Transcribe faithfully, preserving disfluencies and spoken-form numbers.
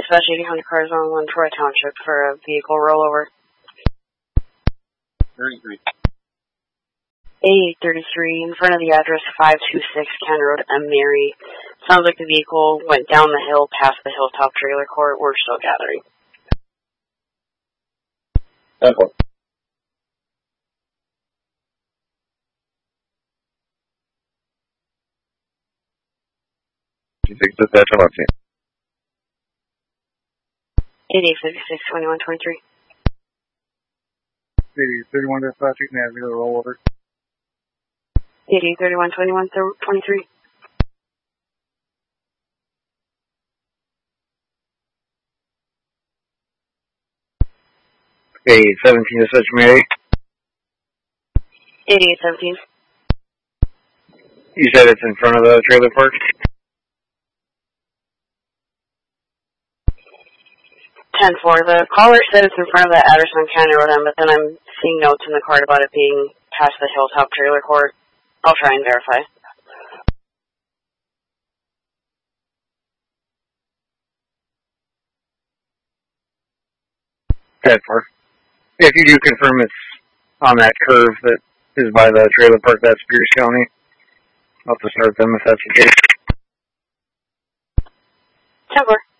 Dispatch eighty Honda cars on one Troy Township for a vehicle rollover. thirty-three. A thirty-three in front of the address five two six Ken Road, M. Mary. Sounds like the vehicle went down the hill past the Hilltop Trailer Court. We're still gathering. ten four. six dispatch, I'm on scene. eight eight five six twenty-one twenty-three. eighty thirty-one dispatch, you can have me the rollover. eight eight thirty-one twenty-one twenty-three. eight seventeen dispatch, Mary. eight eight seventeen. You said it's in front of the trailer park? ten four. The caller said it's in front of the Addison County Road, but then I'm seeing notes in the card about it being past the Hilltop Trailer Court. I'll try and verify. ten four. If you do confirm it's on that curve that is by the trailer park, that's Pierce County. I'll have to start them if that's the case. ten four.